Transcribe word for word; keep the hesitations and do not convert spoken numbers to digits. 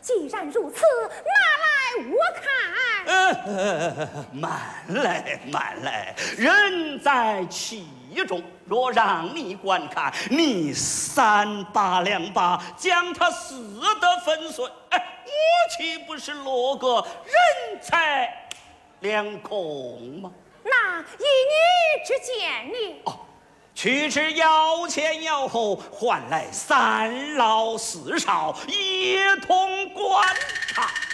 既然如此，拿来我看。 呃，慢来慢来，人在其中，若让你观看，你三把两把将他撕得粉碎，哎，我岂不是落个人财两空吗？ 那以你之见呢？ 哦，去之要前要后，换来三老四少，一同观看。